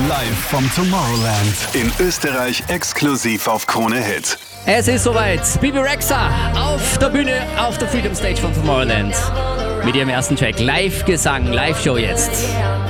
Live vom Tomorrowland. In Österreich exklusiv auf Krone Hit. Es ist soweit. Bebe Rexha auf der Bühne, auf der Freedom Stage von Tomorrowland. Mit ihrem ersten Track. Live-Gesang, Live-Show jetzt.